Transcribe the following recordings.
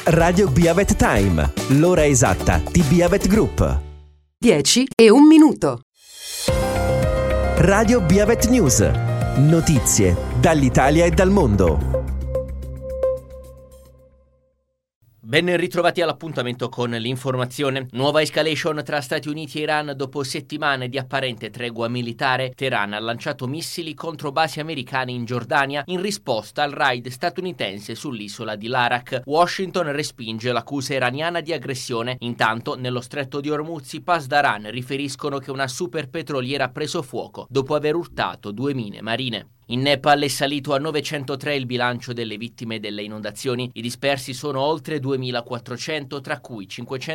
Radio Beavet Time, l'ora esatta di Beavet Group. 10 e 1 minuto. Radio Beavet News, notizie dall'Italia e dal mondo. Ben ritrovati all'appuntamento con l'informazione. Nuova escalation tra Stati Uniti e Iran dopo settimane di apparente tregua militare. Teheran ha lanciato missili contro basi americane in Giordania in risposta al raid statunitense sull'isola di Larak. Washington respinge l'accusa iraniana di aggressione. Intanto, nello stretto di Hormuz, i Pasdaran riferiscono che una superpetroliera ha preso fuoco dopo aver urtato 2 mine marine. In Nepal è salito a 903 il bilancio delle vittime delle inondazioni. I dispersi sono oltre 2.400, tra cui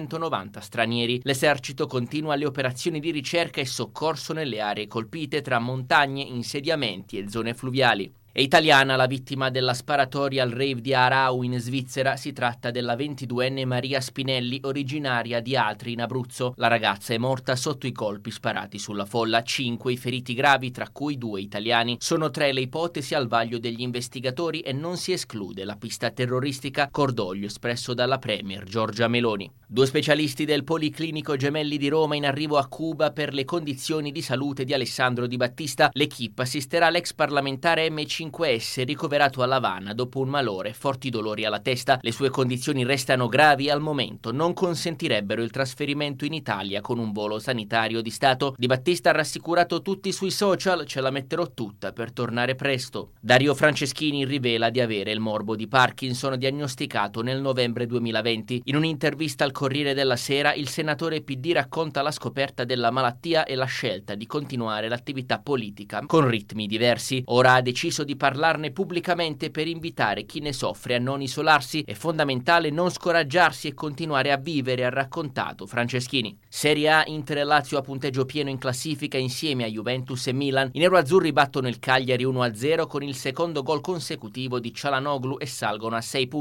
590 stranieri. L'esercito continua le operazioni di ricerca e soccorso nelle aree colpite tra montagne, insediamenti e zone fluviali. È italiana la vittima della sparatoria al rave di Aarau in Svizzera. Si tratta della 22enne Maria Spinelli, originaria di Atri in Abruzzo. La ragazza è morta sotto i colpi sparati sulla folla. 5 i feriti gravi, tra cui 2 italiani. Sono 3 le ipotesi al vaglio degli investigatori e non si esclude la pista terroristica, cordoglio espresso dalla premier Giorgia Meloni. 2 specialisti del Policlinico Gemelli di Roma in arrivo a Cuba per le condizioni di salute di Alessandro Di Battista. L'equipe assisterà l'ex parlamentare M5S ricoverato a L'Avana dopo un malore e forti dolori alla testa. Le sue condizioni restano gravi e al momento non consentirebbero il trasferimento in Italia con un volo sanitario di Stato. Di Battista ha rassicurato tutti sui social: ce la metterò tutta per tornare presto. Dario Franceschini rivela di avere il morbo di Parkinson diagnosticato nel novembre 2020. In un'intervista al Corriere della Sera il senatore PD racconta la scoperta della malattia e la scelta di continuare l'attività politica con ritmi diversi. Ora ha deciso di parlarne pubblicamente per invitare chi ne soffre a non isolarsi. È fondamentale non scoraggiarsi e continuare a vivere, ha raccontato Franceschini. Serie A: Inter e Lazio a punteggio pieno in classifica insieme a Juventus e Milan. I neroazzurri battono il Cagliari 1-0 con il secondo gol consecutivo di Çalhanoğlu e salgono a 6 punti.